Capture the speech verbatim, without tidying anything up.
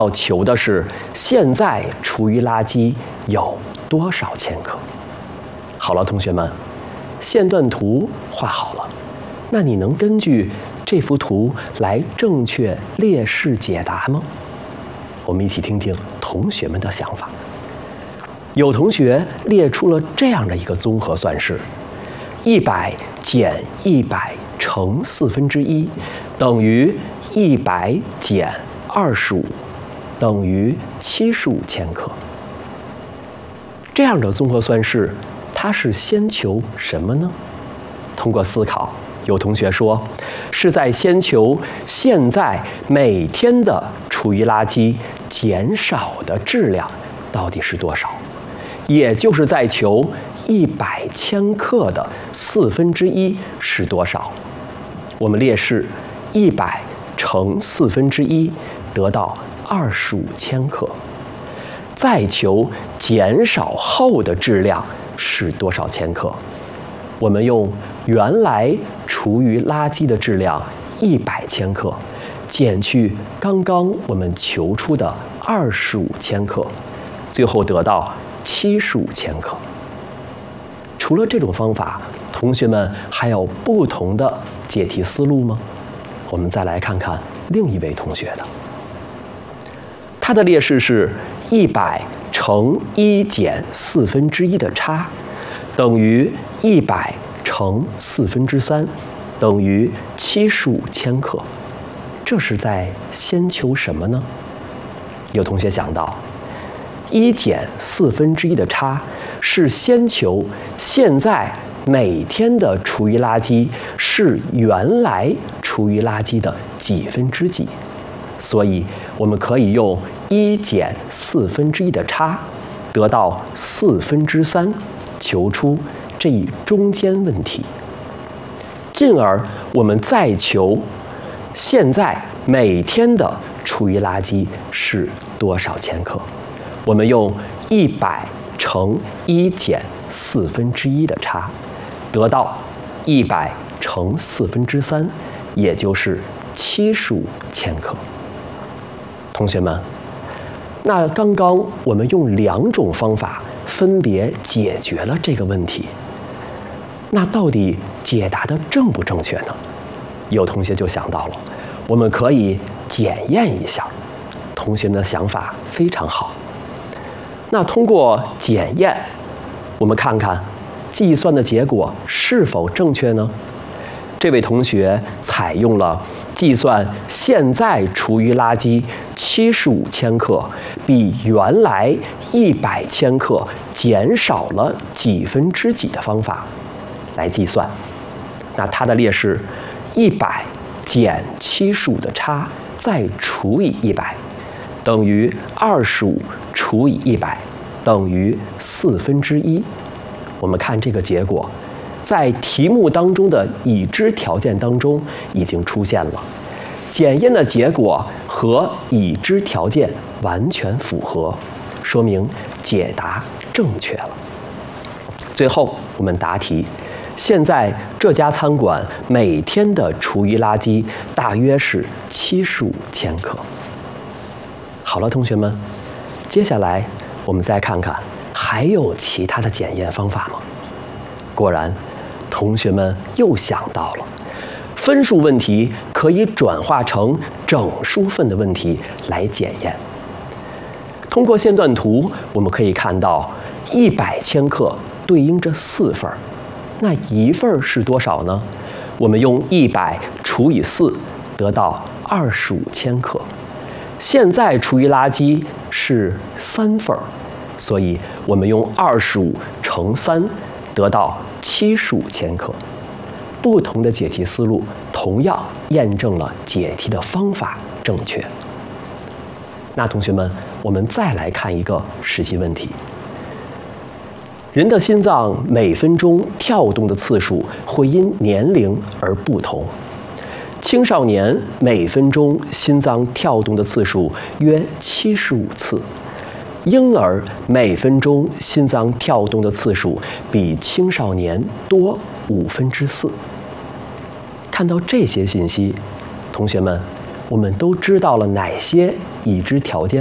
要求的是现在厨余垃圾有多少千克。好了，同学们，线段图画好了，那你能根据这幅图来正确列式解答吗？我们一起听听同学们的想法。有同学列出了这样的一个综合算式：一百减一百乘四分之一等于一百减二十五，等于七十五千克。这样的综合算式，它是先求什么呢？通过思考，有同学说是在先求现在每天的厨余垃圾减少的质量到底是多少，也就是在求一百千克的四分之一是多少。我们列式一百乘四分之一得到二十五千克，再求减少后的质量是多少千克。我们用原来厨余垃圾的质量一百千克，减去刚刚我们求出的二十五千克，最后得到七十五千克。除了这种方法，同学们还有不同的解题思路吗？我们再来看看另一位同学的，他的列式是一百乘一减四分之一的差等于一百乘四分之三等于七十五千克。这是在先求什么呢？有同学想到，一减四分之一的差是先求现在每天的厨余垃圾是原来厨余垃圾的几分之几，所以我们可以用一减四分之一的差得到四分之三，求出这一中间问题。进而我们再求现在每天的厨余垃圾是多少千克，我们用一百乘一减四分之一的差得到一百乘四分之三，也就是七十五千克。同学们，那刚刚我们用两种方法分别解决了这个问题，那到底解答的正不正确呢？有同学就想到了，我们可以检验一下。同学们的想法非常好。那通过检验，我们看看计算的结果是否正确呢？这位同学采用了计算现在厨余垃圾七十五千克比原来一百千克减少了几分之几的方法来计算。那它的列式一百减七十五的差再除以一百等于二十五除以一百等于四分之一。我们看这个结果，在题目当中的已知条件当中已经出现了，检验的结果和已知条件完全符合，说明解答正确了。最后我们答题，现在这家餐馆每天的厨余垃圾大约是七十五千克。好了，同学们，接下来我们再看看还有其他的检验方法吗？果然，同学们又想到了，分数问题可以转化成整数份的问题来检验。通过线段图，我们可以看到一百千克对应着四份，那一份是多少呢？我们用一百除以四，得到二十五千克。现在厨余垃圾是三份，所以我们用二十五乘三，得到七十五千克。不同的解题思路同样验证了解题的方法正确。那同学们，我们再来看一个实际问题。人的心脏每分钟跳动的次数会因年龄而不同。青少年每分钟心脏跳动的次数约七十五次，婴儿每分钟心脏跳动的次数比青少年多五分之四。看到这些信息，同学们， 我们都知道了哪些已知条件？